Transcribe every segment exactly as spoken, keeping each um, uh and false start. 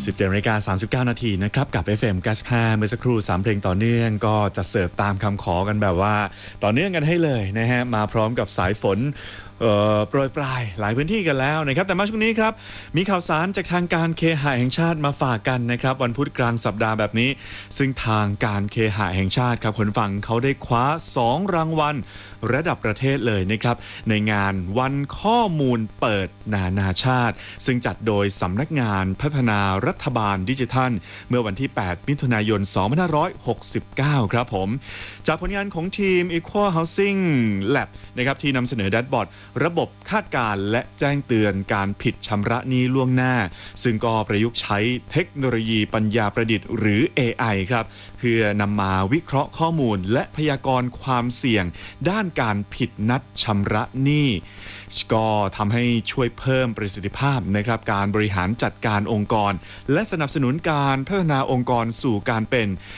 สิบเจ็ดนาฬิกาสามสิบเก้านาทีนะครับกับ เอฟ เอ็ม เก้าสิบห้าเมื่อสักครู่สามเพลงต่อเนื่องก็จะเสิร์ฟตามคำขอกันแบบว่าต่อเนื่องกันให้เลยนะฮะมาพร้อมกับสายฝนโปรยปลายหลายพื้นที่กันแล้วนะครับแต่มาช่วงนี้ครับมีข่าวสารจากทางการเคหะแห่งชาติมาฝากกันนะครับวันพุธกลางสัปดาห์แบบนี้ซึ่งทางการเคหะแห่งชาติครับคนฟังเขาได้คว้าสองรางวัลระดับประเทศเลยนะครับในงานวันข้อมูลเปิดนานาชาติซึ่งจัดโดยสำนักงานพัฒนารัฐบาลดิจิทัลเมื่อวันที่แปดมิถุนายนสองพันห้าร้อยหกสิบเก้าครับผมจากผลงานของทีม Equal Housing Lab นะครับที่นำเสนอแดชบอร์ดระบบคาดการณ์และแจ้งเตือนการผิดชำระหนี้ล่วงหน้าซึ่งก็ประยุกต์ใช้เทคโนโลยีปัญญาประดิษฐ์หรือ เอ ไอ ครับเพื่อนำมาวิเคราะห์ข้อมูลและพยากรณ์ความเสี่ยงด้านการผิดนัดชำระหนี้ก็ทำให้ช่วยเพิ่มประสิทธิภาพนะครับการบริหารจัดการองค์กรและสนับสนุนการพัฒนาองค์กรสู่การเป็น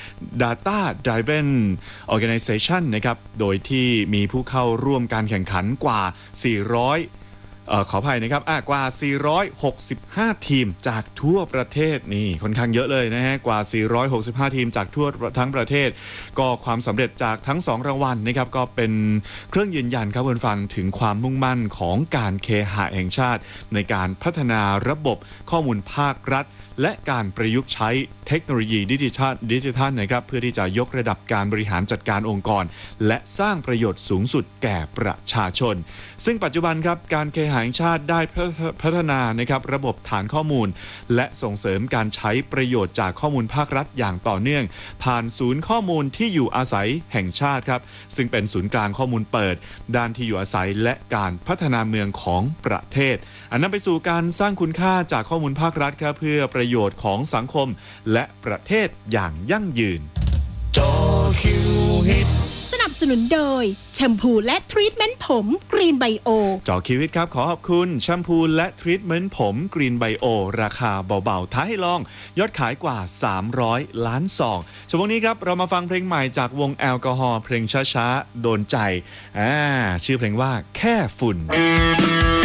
Data Driven Organization นะครับโดยที่มีผู้เข้าร่วมการแข่งขันกว่าสี่ร้อยเอ่อขออภัยนะครับกว่าสี่ร้อยหกสิบห้าทีมจากทั่วประเทศนี่ค่อนข้างเยอะเลยนะฮะกว่าสี่ร้อยหกสิบห้าทีมจากทั่วทั้งประเทศก็ความสำเร็จจากทั้งสองรางวัลนะครับก็เป็นเครื่องยืนยันครับคุณฟังถึงความมุ่งมั่นของการเคหะแห่งชาติในการพัฒนาระบบข้อมูลภาครัฐและการประยุกต์ใช้เทคโนโลยีดิจิทัลดิจิทัลนะครับเพื่อที่จะยกระดับการบริหารจัดการองค์กรและสร้างประโยชน์สูงสุดแก่ประชาชนซึ่งปัจจุบันครับการเคหะแห่งชาติได้พัฒนานะครับระบบฐานข้อมูลและส่งเสริมการใช้ประโยชน์จากข้อมูลภาครัฐอย่างต่อเนื่องผ่านศูนย์ข้อมูลที่อยู่อาศัยแห่งชาติครับซึ่งเป็นศูนย์กลางข้อมูลเปิดด้านที่อยู่อาศัยและการพัฒนาเมืองของประเทศอันนั้นไปสู่การสร้างคุณค่าจากข้อมูลภาครัฐครับเพื่อประโยชน์ของสังคมและประเทศอย่างยั่งยืนจอคิวฮิตสนับสนุนโดยแชมพูและทรีทเมนต์ผมกรีนไบโอจอคิวฮิตครับขอขอบคุณแชมพูและทรีทเมนต์ผมกรีนไบโอราคาเบาๆท้าให้ลองยอดขายกว่าสามร้อยล้านซองช่วงนี้ครับเรามาฟังเพลงใหม่จากวงแอลกอฮอล์เพลงช้าๆโดนใจอ่าชื่อเพลงว่าแค่ฝุ่น